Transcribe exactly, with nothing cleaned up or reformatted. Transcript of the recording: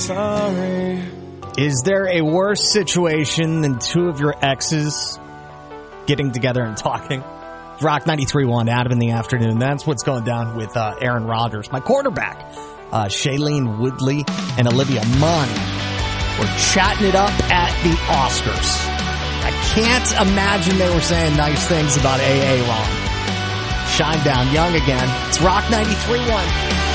Sorry. Is there a worse situation than two of your exes getting together and talking? Rock ninety-three point one, Adam in the afternoon. That's what's going down with uh, Aaron Rodgers. My quarterback, uh, Shailene Woodley and Olivia Munn, were chatting it up at the Oscars. I can't imagine they were saying nice things about A A Ron. Shine down, young again. It's Rock ninety-three point one.